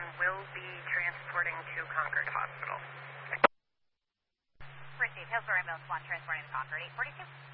will be transporting to Concord Hospital. Received. Hillsborough Ambulance 1 transporting to Concord 842.